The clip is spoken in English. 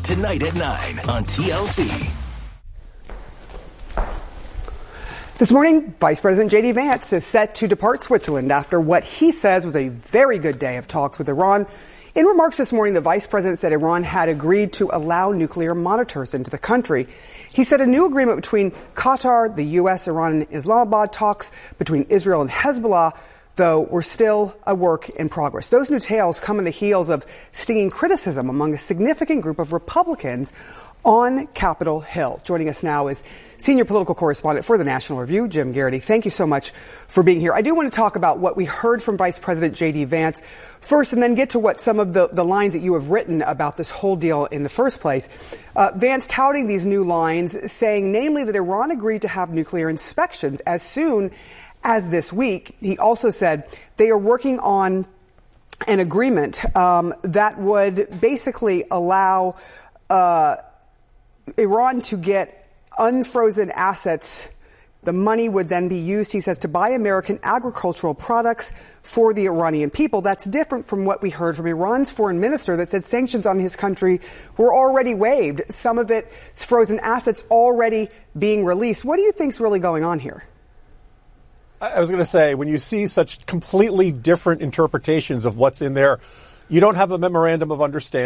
tonight at 9 on TLC. This morning, Vice President J.D. Vance is set to depart Switzerland after what he says was a very good day of talks with Iran. In remarks this morning, the vice president said Iran had agreed to allow nuclear monitors into the country. He said a new agreement between Qatar, the U.S., Iran, and Islamabad talks between Israel and Hezbollah, though, were still a work in progress. Those new tales come in the heels of stinging criticism among a significant group of Republicans on Capitol Hill. Joining us now is senior political correspondent for the National Review, Jim Geraghty. Thank you so much for being here. I do want to talk about what we heard from Vice President J.D. Vance first, and then get to what some of the lines that you have written about this whole deal in the first place. Vance touting these new lines, saying namely that Iran agreed to have nuclear inspections as soon as this week. He also said they are working on an agreement that would basically allow Iran to get unfrozen assets. The money would then be used, he says, to buy American agricultural products for the Iranian people. That's different from what we heard from Iran's foreign minister that said sanctions on his country were already waived. Some of its frozen assets already being released. What do you think's really going on here? I was going to say, when you see such completely different interpretations of what's in there, you don't have a memorandum of understanding.